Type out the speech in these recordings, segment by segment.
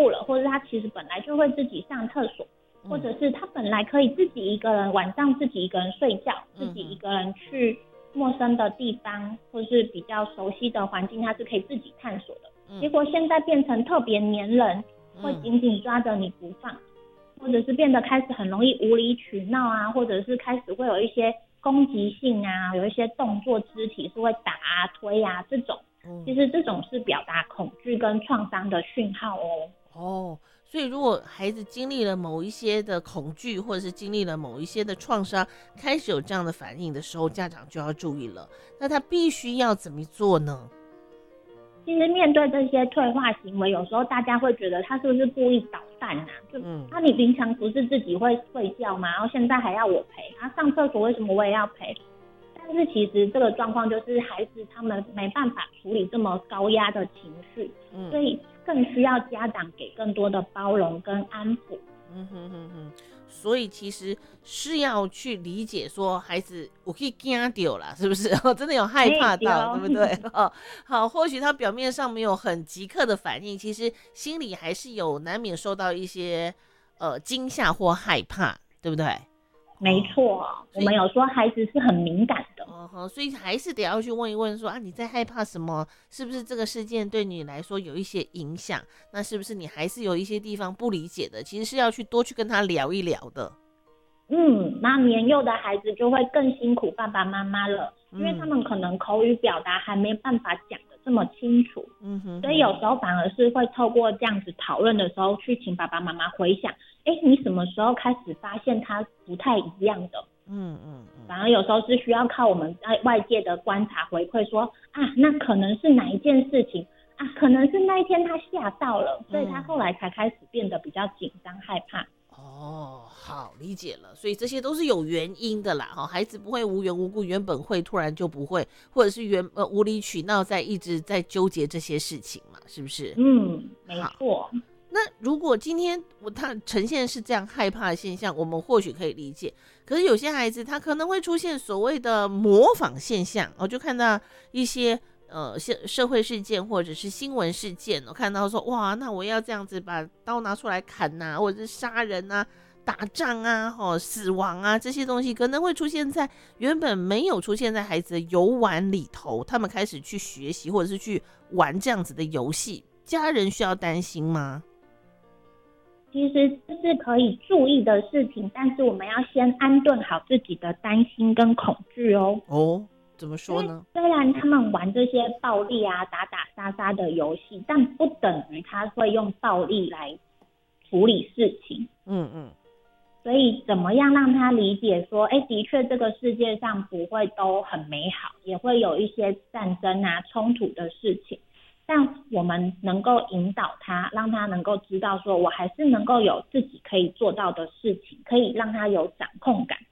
路了，或者他其实本来就会自己上厕所，或者是他本来可以自己一个人晚上自己一个人睡觉，自己一个人去陌生的地方或是比较熟悉的环境，他是可以自己探索的。结果现在变成特别黏人，会紧紧抓着你不放，或者是变得开始很容易无理取闹啊，或者是开始会有一些攻击性啊，有一些动作肢体是会打啊推啊这种，其实这种是表达恐惧跟创伤的讯号哦。 所以如果孩子经历了某一些的恐惧，或者是经历了某一些的创伤，开始有这样的反应的时候，家长就要注意了。那他必须要怎么做呢？ 其实面对这些退化行为，有时候大家会觉得他是不是故意捣蛋啊？你平常不是自己会睡觉吗？然后现在还要我陪，上厕所为什么我也要陪？但是其实这个状况就是孩子他们没办法处理这么高压的情绪，所以更需要家长给更多的包容跟安抚。 所以其实是要去理解说孩子我可以惊到啦，是不是真的有害怕到，对不对好，或许他表面上没有很即刻的反应，其实心里还是有难免受到一些惊吓或害怕，对不对？ 没错，我们有说孩子是很敏感的， 所以还是得要去问一问说你在害怕什么？是不是这个事件对你来说有一些影响？那是不是你还是有一些地方不理解的？其实是要多去跟他聊一聊的。 那年幼的孩子就会更辛苦爸爸妈妈了，因为他们可能口语表达还没办法讲得这么清楚，所以有时候反而是会透过这样子讨论的时候，去请爸爸妈妈回想，你什么时候开始发现他不太一样的？反而有时候是需要靠我们在外界的观察回馈说那可能是哪一件事情可能是那一天他吓到了，所以他后来才开始变得比较紧张害怕。 好，理解了。所以这些都是有原因的啦，孩子不会无缘无故原本会突然就不会，或者是无理取闹一直在纠结这些事情嘛，是不是？ 没错。 那如果今天他呈现是这样害怕的现象，我们或许可以理解。可是有些孩子他可能会出现所谓的模仿现象，就看到一些社会事件或者是新闻事件，看到说哇，那我要这样子把刀拿出来砍啊，或者是杀人啊、打仗啊、死亡啊，这些东西可能会出现在原本没有出现在孩子的游玩里头，他们开始去学习或者是去玩这样子的游戏，家人需要担心吗？ 其实这是可以注意的事情，但是我们要先安顿好自己的担心跟恐惧怎么说呢？ 虽然他们玩这些暴力打打杀杀的游戏，但不等于他会用暴力来处理事情。所以怎么样让他理解说的确这个世界上不会都很美好，也会有一些战争冲突的事情，但我们能够引导他，让他能够知道说我还是能够有自己可以做到的事情，可以让他有掌控感。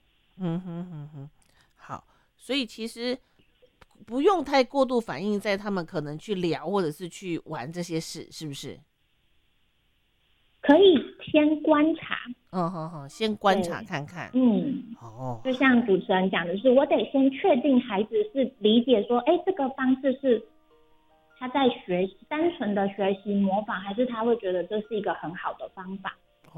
好，所以其实不用太过度反应在他们可能去聊或者是去玩这些事，是不是？ 可以先观察， 先观察看看。 就像主持人讲的是，我得先确定孩子是理解说，这个方式是他在学习，单纯的学习模仿，还是他会觉得这是一个很好的方法。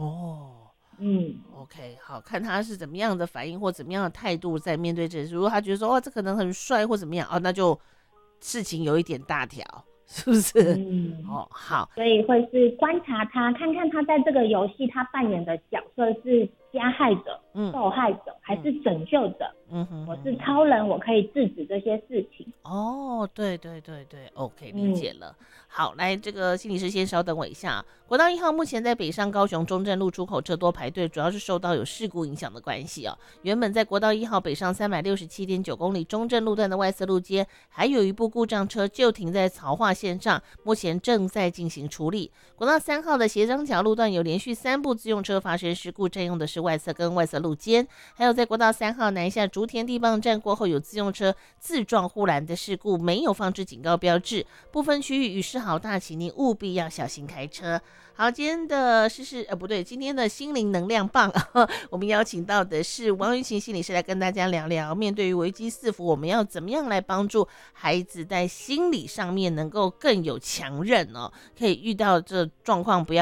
OK， 好，看他是怎么样的反应或怎么样的态度在面对这事。如果他觉得说这可能很帅或怎么样那就事情有一点大条，是不是？好， 所以会是观察他，看看他在这个游戏他扮演的角色是加害者、受害者还是拯救者。我是超人，我可以制止这些事情。 对 OK， 理解了。好，来，这个心理师先稍等我一下。国道1号目前在北上高雄中正路出口车多排队，主要是受到有事故影响的关系原本在国道1号北上367.9公里中正路段的外侧路街，还有一部故障车就停在曹化线上，目前正在进行处理。国道3号的协章桥路段有连续3部自用车发生事故，占用的是外侧跟外侧路肩。还有在国道3号南下竹田地磅站过后，有自用车自撞护栏的事故，没有放置警告标志，部分区域雨势好大，请您务必要小心开车。好，今天的今天的心灵能量棒我们邀请到的是王云琴心理师来跟大家聊聊，面对于危机四伏，我们要怎么样来帮助孩子在心理上面能够更有强韧可以遇到这状况不要